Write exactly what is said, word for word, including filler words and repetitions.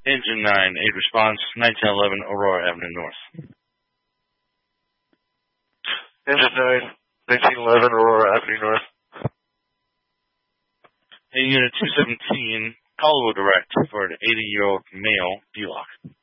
Engine nine, aid response, nineteen eleven Aurora Avenue North. Engine nine, nineteen eleven Aurora Avenue North. And Unit two seventeen, call will direct for an eighty-year-old male, D-Lock.